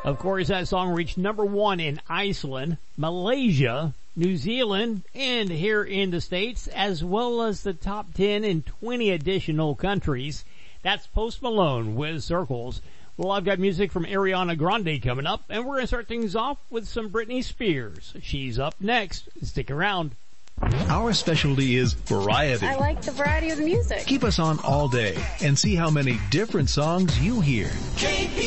Of course, that song reached number 1 in Iceland, Malaysia, New Zealand, and here in the States, as well as the top 10 in 20 additional countries. That's Post Malone with Circles. Well, I've got music from Ariana Grande coming up, and we're going to start things off with some Britney Spears. She's up next. Stick around. Our specialty is variety. I like the variety of the music. Keep us on all day and see how many different songs you hear.